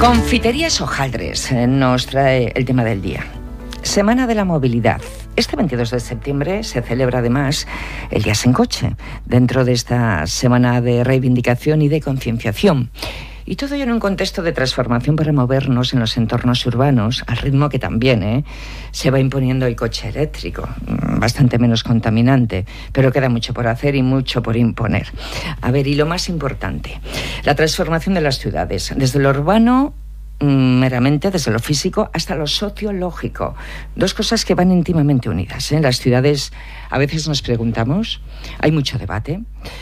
Confiterías Hojaldres nos trae el tema del día. Semana de la Movilidad. Este 22 de septiembre se celebra además el Día Sin Coche, dentro de esta semana de reivindicación y de concienciación. Y todo ello en un contexto de transformación para movernos en los entornos urbanos, al ritmo que también se va imponiendo el coche eléctrico, bastante menos contaminante, pero queda mucho por hacer y mucho por imponer. A ver, y lo más importante, la transformación de las ciudades, desde lo urbano, meramente desde lo físico hasta lo sociológico. Dos cosas que van íntimamente unidas. Las ciudades, a veces nos preguntamos, hay mucho debate.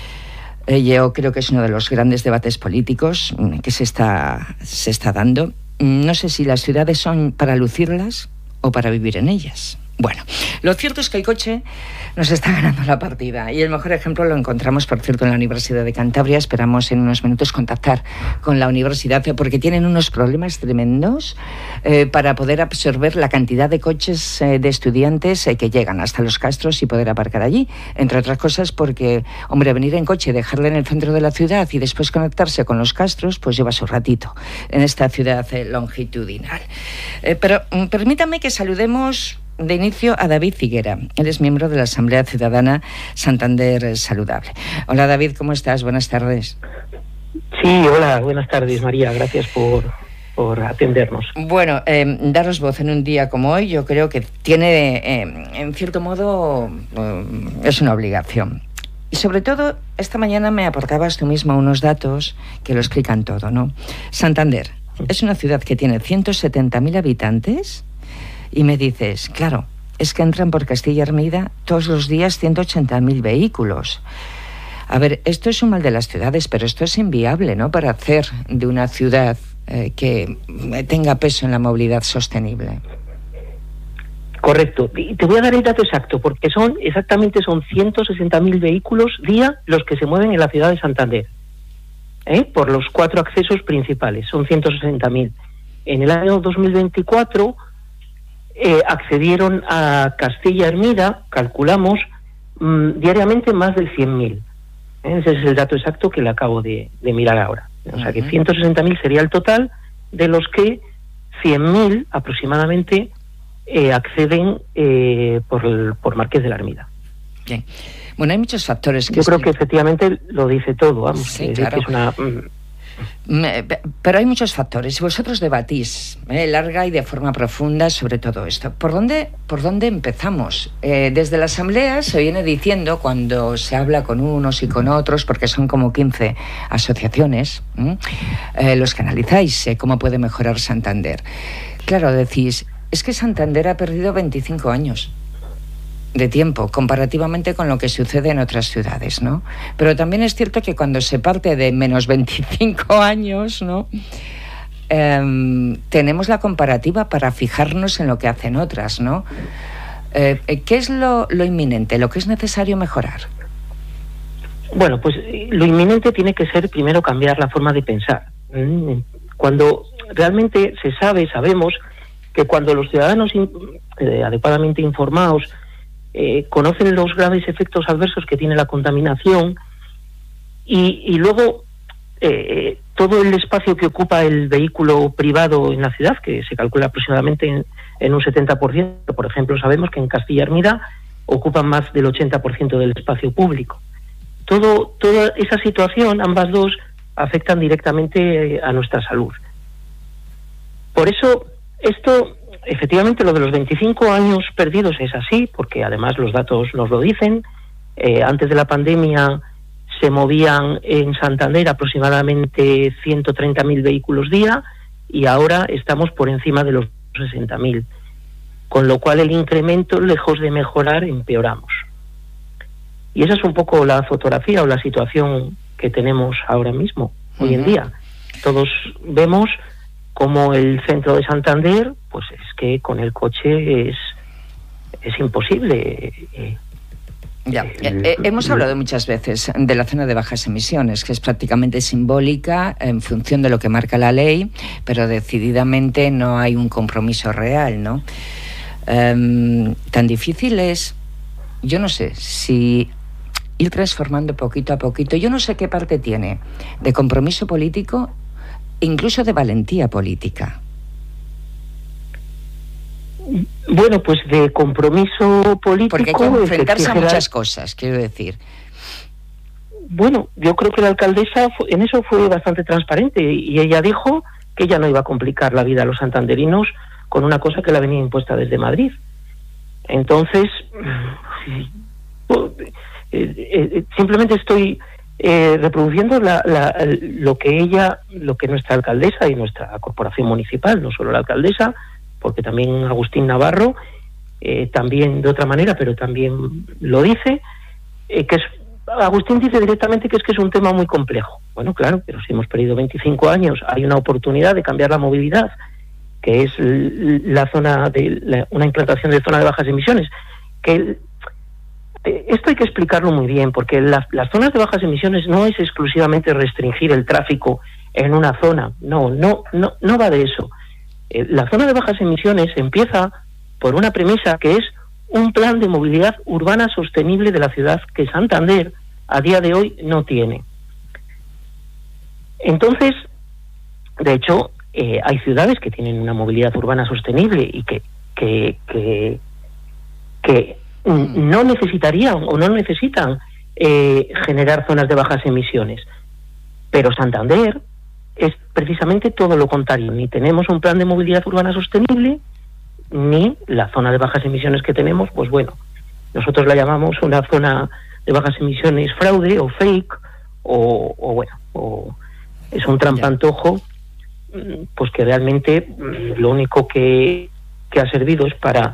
Yo creo que es uno de los grandes debates políticos que se está dando. No sé si las ciudades son para lucirlas o para vivir en ellas. Bueno, lo cierto es que el coche nos está ganando la partida y el mejor ejemplo lo encontramos, por cierto, en la Universidad de Cantabria. Esperamos en unos minutos contactar con la universidad porque tienen unos problemas tremendos para poder absorber la cantidad de coches de estudiantes que llegan hasta los castros y poder aparcar allí. Entre otras cosas porque, hombre, venir en coche, dejarle en el centro de la ciudad y después conectarse con los castros, pues lleva su ratito en esta ciudad longitudinal. Pero permítanme que saludemos de inicio a David Figuera. Él es miembro de la Asamblea Ciudadana Santander Saludable. Hola David, ¿cómo estás? Buenas tardes. Sí, hola, buenas tardes María, gracias por atendernos. Bueno, daros voz en un día como hoy yo creo que tiene, en cierto modo, es una obligación. Y sobre todo, esta mañana me aportabas tú mismo unos datos que lo explican todo, ¿no? Santander es una ciudad que tiene 170.000 habitantes. Y me dices, claro, es que entran por Castilla Hermida todos los días 180.000 vehículos. A ver, esto es un mal de las ciudades, pero esto es inviable, ¿no?, para hacer de una ciudad que tenga peso en la movilidad sostenible. Correcto. Y te voy a dar el dato exacto, porque son 160.000 vehículos día los que se mueven en la ciudad de Santander. Por los 4 accesos principales, son 160.000. En el año 2024... accedieron a Castilla Hermida, calculamos, diariamente más de 100.000. Ese es el dato exacto que le acabo de mirar ahora. O sea que 160.000 sería el total, de los que 100.000 aproximadamente acceden por Marqués de la Hermida. Bien. Bueno, hay muchos factores que... Yo creo que efectivamente lo dice todo, vamos. Sí, claro. Que es una... Pero hay muchos factores y vosotros debatís larga y de forma profunda sobre todo esto. ¿Por dónde empezamos? Desde la Asamblea se viene diciendo, cuando se habla con unos y con otros, porque son como 15 asociaciones, los que analizáis cómo puede mejorar Santander. Claro, decís, es que Santander ha perdido 25 años de tiempo, comparativamente con lo que sucede en otras ciudades, ¿no? Pero también es cierto que cuando se parte de menos 25 años, ¿no?, tenemos la comparativa para fijarnos en lo que hacen otras, ¿no? ¿Qué es lo inminente, lo que es necesario mejorar? Bueno, pues lo inminente tiene que ser primero cambiar la forma de pensar. Cuando realmente sabemos que cuando los ciudadanos adecuadamente informados conocen los graves efectos adversos que tiene la contaminación y luego todo el espacio que ocupa el vehículo privado en la ciudad, que se calcula aproximadamente en un 70%, por ejemplo, sabemos que en Castilla Hermida ocupan más del 80% del espacio público. Toda esa situación, ambas dos, afectan directamente a nuestra salud. Por eso, esto... Efectivamente, lo de los 25 años perdidos es así, porque además los datos nos lo dicen. Antes de la pandemia se movían en Santander aproximadamente 130.000 vehículos día y ahora estamos por encima de los 60.000. Con lo cual el incremento, lejos de mejorar, empeoramos. Y esa es un poco la fotografía o la situación que tenemos ahora mismo, hoy en día. Todos vemos como el centro de Santander, pues es que con el coche es imposible. Ya, hemos hablado muchas veces de la zona de bajas emisiones, que es prácticamente simbólica en función de lo que marca la ley, pero decididamente no hay un compromiso real, ¿no? Tan difícil es, yo no sé, si ir transformando poquito a poquito, yo no sé qué parte tiene de compromiso político incluso de valentía política. Bueno, pues de compromiso político. Porque hay que enfrentarse a muchas cosas, quiero decir. Bueno, yo creo que la alcaldesa en eso fue bastante transparente y ella dijo que ella no iba a complicar la vida a los santanderinos con una cosa que la venía impuesta desde Madrid. Entonces, simplemente estoy reproduciendo lo que nuestra alcaldesa y nuestra corporación municipal, no solo la alcaldesa, porque también Agustín Navarro, también de otra manera, pero también lo dice, Agustín dice directamente que es un tema muy complejo. Bueno, claro, pero si hemos perdido 25 años, hay una oportunidad de cambiar la movilidad, que es una implantación de zona de bajas emisiones, esto hay que explicarlo muy bien, porque las zonas de bajas emisiones no es exclusivamente restringir el tráfico en una zona, no va de eso. La zona de bajas emisiones empieza por una premisa que es un plan de movilidad urbana sostenible de la ciudad que Santander a día de hoy no tiene. Entonces, de hecho, hay ciudades que tienen una movilidad urbana sostenible y que no necesitarían o no necesitan generar zonas de bajas emisiones. Pero Santander es precisamente todo lo contrario. Ni tenemos un plan de movilidad urbana sostenible, ni la zona de bajas emisiones que tenemos, pues bueno, nosotros la llamamos una zona de bajas emisiones fraude o fake, o es un trampantojo, pues que realmente lo único que ha servido es para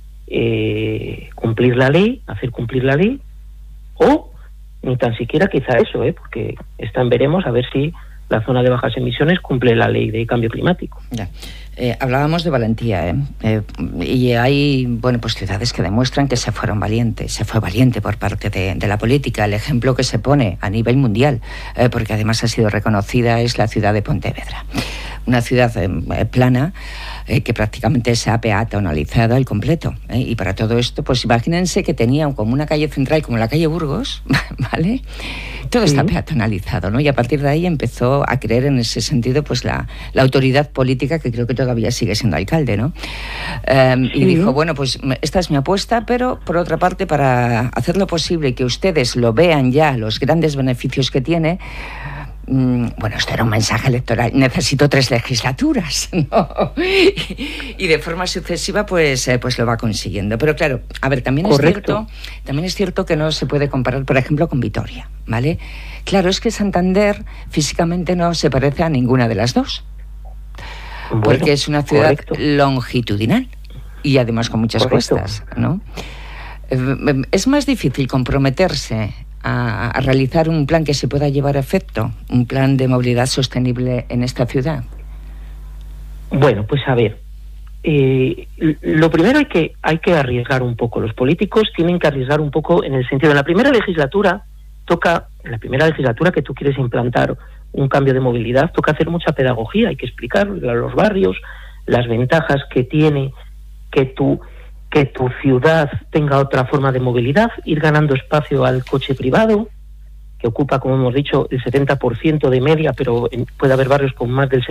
cumplir la ley, hacer cumplir la ley, o ni tan siquiera quizá eso, porque está en veremos a ver si la zona de bajas emisiones cumple la ley de cambio climático. Ya. Hablábamos de valentía, y hay pues ciudades que demuestran que se fue valiente por parte de la política. El ejemplo que se pone a nivel mundial, porque además ha sido reconocida, es la ciudad de Pontevedra, una ciudad plana, que prácticamente se ha peatonalizado al completo, y para todo esto, pues imagínense que tenían como una calle central como la calle Burgos, ¿vale? Todo está peatonalizado, ¿no? Y a partir de ahí empezó a creer en ese sentido pues la autoridad política, que creo que todavía sigue siendo alcalde, ¿no? Y dijo, bueno, pues esta es mi apuesta, pero por otra parte, para hacerlo posible que ustedes lo vean ya, los grandes beneficios que tiene, bueno, esto era un mensaje electoral, necesito 3 legislaturas, ¿no? Y de forma sucesiva pues lo va consiguiendo. Pero claro, a ver, también es cierto que no se puede comparar, por ejemplo, con Vitoria, ¿vale? Claro, es que Santander físicamente no se parece a ninguna de las dos, porque es una ciudad longitudinal y además con muchas cuestas, ¿no? Es más difícil comprometerse a realizar un plan que se pueda llevar a efecto, un plan de movilidad sostenible en esta ciudad. Bueno, pues a ver, lo primero hay que arriesgar un poco. Los políticos tienen que arriesgar un poco en el sentido de la primera legislatura que tú quieres implantar un cambio de movilidad, toca hacer mucha pedagogía, hay que explicar a los barrios las ventajas que tiene que tu ciudad tenga otra forma de movilidad, ir ganando espacio al coche privado, que ocupa, como hemos dicho, el 70% de media, pero puede haber barrios con más del